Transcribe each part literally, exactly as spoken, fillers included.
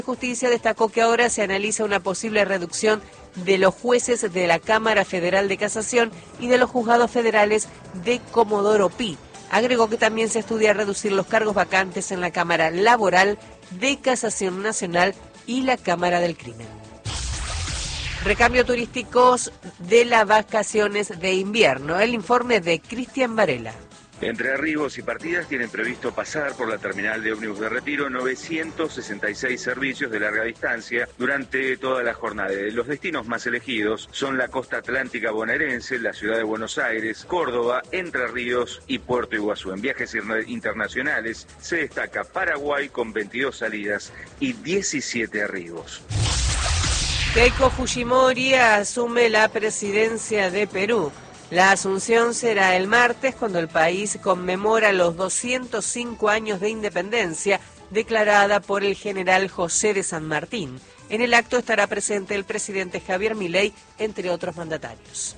Justicia destacó que ahora se analiza una posible reducción de los jueces de la Cámara Federal de Casación y de los juzgados federales de Comodoro Pi. Agregó que también se estudia reducir los cargos vacantes en la Cámara Laboral de Casación Nacional y la Cámara del Crimen. Recambio turísticos de las vacaciones de invierno. El informe de Cristian Varela. Entre arribos y partidas tienen previsto pasar por la terminal de ómnibus de Retiro novecientos sesenta y seis servicios de larga distancia durante toda la jornada. Los destinos más elegidos son la costa atlántica bonaerense, la ciudad de Buenos Aires, Córdoba, Entre Ríos y Puerto Iguazú. En viajes internacionales se destaca Paraguay con veintidós salidas y diecisiete arribos. Keiko Fujimori asume la presidencia de Perú. La asunción será el martes, cuando el país conmemora los doscientos cinco años de independencia declarada por el general José de San Martín. En el acto estará presente el presidente Javier Milei, entre otros mandatarios.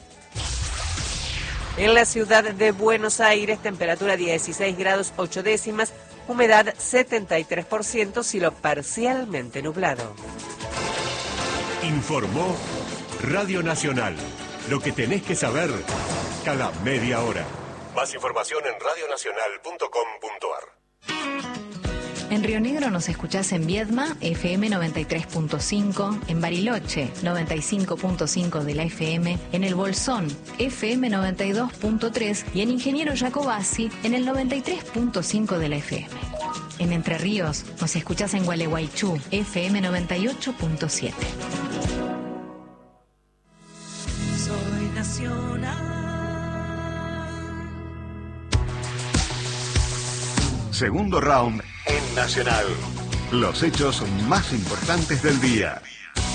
En la ciudad de Buenos Aires, temperatura dieciséis grados ocho décimas, humedad setenta y tres por ciento, cielo parcialmente nublado. Informó Radio Nacional. Lo que tenés que saber cada media hora. Más información en radio nacional punto com punto ar. En Río Negro nos escuchás en Viedma, F M noventa y tres punto cinco, en Bariloche, noventa y cinco punto cinco de la F M, en El Bolsón, F M noventa y dos punto tres y en Ingeniero Jacobasi, en el noventa y tres punto cinco de la F M. En Entre Ríos nos escuchás en Gualeguaychú, F M noventa y ocho punto siete. Soy nacional. Segundo round en Nacional. Los hechos más importantes del día.